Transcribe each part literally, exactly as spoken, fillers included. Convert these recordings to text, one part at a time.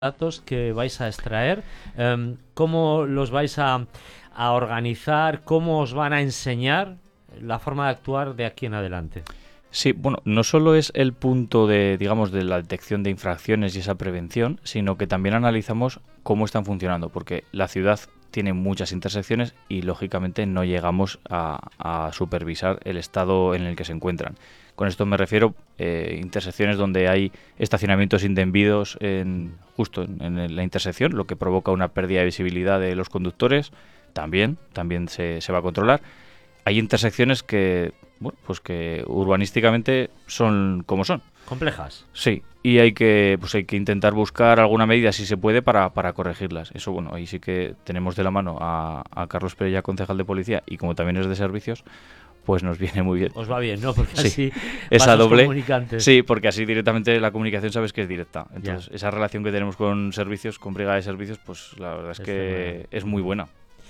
datos que vais a extraer, um, cómo los vais a, a organizar, cómo os van a enseñar la forma de actuar de aquí en adelante. Sí, bueno, no solo es el punto de, digamos, de la detección de infracciones y esa prevención, sino que también analizamos cómo están funcionando, porque la ciudad tiene muchas intersecciones y, lógicamente, no llegamos a, a supervisar el estado en el que se encuentran. Con esto me refiero a eh, intersecciones donde hay estacionamientos indebidos en, justo en, en la intersección, lo que provoca una pérdida de visibilidad de los conductores, también, también se, se va a controlar. Hay intersecciones que, bueno, pues que urbanísticamente son como son. Complejas. Sí, y hay que, pues hay que intentar buscar alguna medida, si se puede, para, para corregirlas. Eso, bueno, ahí sí que tenemos de la mano a, a Carlos Perella, concejal de policía, y como también es de servicios, pues nos viene muy bien. Os va bien, ¿no? Porque sí, así esa doble, comunicantes. Sí, porque así directamente la comunicación sabes que es directa. Entonces, ya. esa relación que tenemos con servicios, con brigada de servicios, pues la verdad es, es que fenomenal. Es muy buena.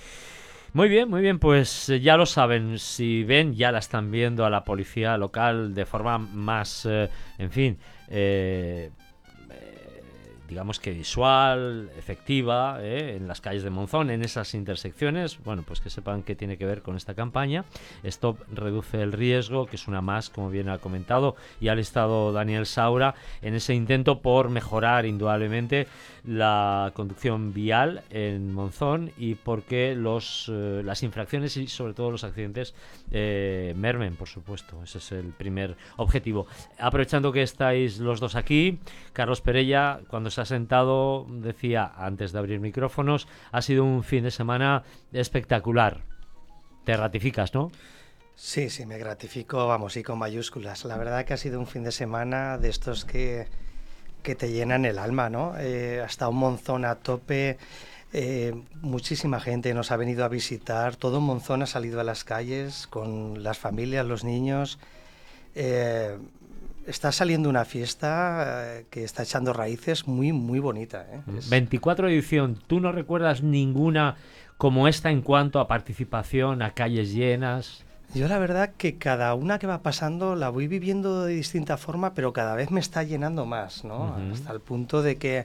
Muy bien, muy bien, pues ya lo saben, si ven, ya la están viendo a la policía local de forma más, eh, en fin, eh, eh, digamos que visual, efectiva, eh, en las calles de Monzón, en esas intersecciones. Bueno, pues que sepan qué tiene que ver con esta campaña. Stop reduce el riesgo, que es una más, como bien ha comentado y ha listado Daniel Saura, en ese intento por mejorar indudablemente la conducción vial en Monzón y porque los, eh, las infracciones y sobre todo los accidentes eh, mermen, por supuesto. Ese es el primer objetivo. Aprovechando que estáis los dos aquí, Carlos Perella, cuando se ha sentado, decía antes de abrir micrófonos, ha sido un fin de semana espectacular. Te ratificas, ¿no? Sí, sí, me gratifico, vamos, y con mayúsculas. La verdad que ha sido un fin de semana de estos que, que te llenan el alma, ¿no? Eh, hasta un Monzón a tope, eh, muchísima gente nos ha venido a visitar, todo Monzón ha salido a las calles con las familias, los niños. Eh, está saliendo una fiesta eh, que está echando raíces muy, muy bonita, ¿eh? Es... veinticuatro edición, ¿tú no recuerdas ninguna como esta en cuanto a participación, a calles llenas? Yo la verdad que cada una que va pasando la voy viviendo de distinta forma, pero cada vez me está llenando más, ¿no? Uh-huh. Hasta el punto de que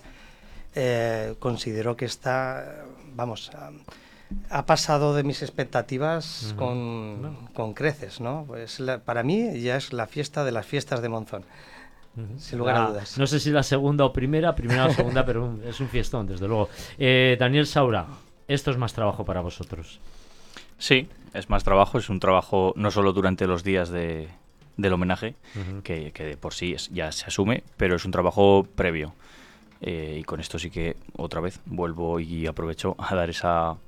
eh, considero que está, vamos, ha, ha pasado de mis expectativas uh-huh. con, no. con creces, ¿no? Pues la, para mí ya es la fiesta de las fiestas de Monzón, uh-huh. sin lugar la, a dudas. No sé si la segunda o primera, primera o segunda, pero un, es un fiestón, desde luego. Eh, Daniel Saura, esto es más trabajo para vosotros. Sí, es más trabajo, es un trabajo no solo durante los días de, del homenaje, uh-huh. que, que de por sí es, ya se asume, pero es un trabajo previo. Eh, y con esto sí que otra vez vuelvo y aprovecho a dar esa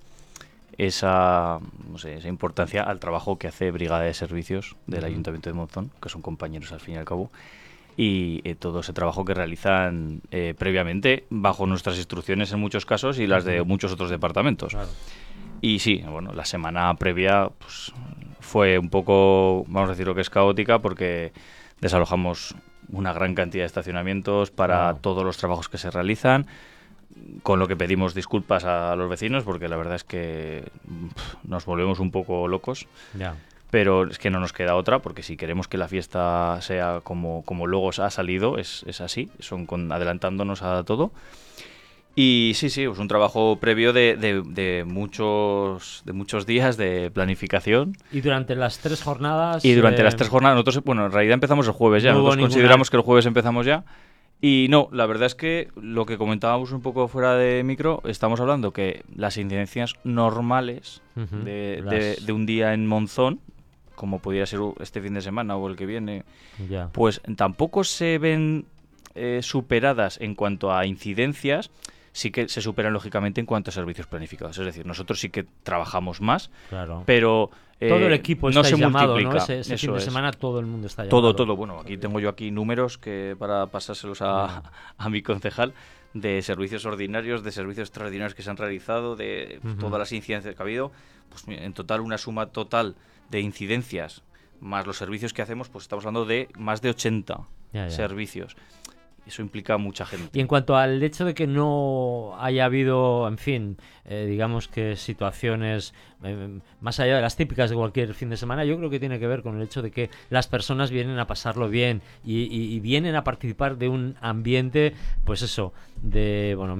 esa, no sé, esa importancia al trabajo que hace Brigada de Servicios del uh-huh. Ayuntamiento de Monzón, que son compañeros al fin y al cabo, y eh, todo ese trabajo que realizan eh, previamente bajo nuestras instrucciones en muchos casos y las uh-huh. de muchos otros departamentos. Claro. Y sí, bueno, la semana previa pues, fue un poco, vamos a decir lo que es caótica, porque desalojamos una gran cantidad de estacionamientos para wow. todos los trabajos que se realizan, con lo que pedimos disculpas a los vecinos, porque la verdad es que pff, nos volvemos un poco locos. Yeah. Pero es que no nos queda otra, porque si queremos que la fiesta sea como, como luego ha salido, es, es así, son con, adelantándonos a todo. Y sí, sí, es un trabajo previo de, de, de muchos de muchos días de planificación. Y durante las tres jornadas... Y durante eh... las tres jornadas, nosotros, bueno, en realidad empezamos el jueves ya, no nosotros ninguna... consideramos que el jueves empezamos ya. Y no, la verdad es que lo que comentábamos un poco fuera de micro, estamos hablando que las incidencias normales uh-huh. de, las... de, de un día en Monzón, como pudiera ser este fin de semana o el que viene, yeah. pues tampoco se ven eh, superadas en cuanto a incidencias. Sí que se superan lógicamente en cuanto a servicios planificados. Es decir, nosotros sí que trabajamos más, claro. pero eh, todo el equipo no está se llamado, multiplica. ¿no? Ese, ese fin de es. semana todo el mundo está llamado. Todo, todo. Bueno, aquí tengo yo aquí números que para pasárselos a, a mi concejal de servicios ordinarios, de servicios extraordinarios que se han realizado, de uh-huh. todas las incidencias que ha habido. Pues en total, una suma total de incidencias más los servicios que hacemos, pues estamos hablando de más de ochenta ya, ya. servicios. eso implica mucha gente. Y en cuanto al hecho de que no haya habido, en fin, eh, digamos que situaciones eh, más allá de las típicas de cualquier fin de semana, yo creo que tiene que ver con el hecho de que las personas vienen a pasarlo bien y, y, y vienen a participar de un ambiente, pues eso, de, bueno,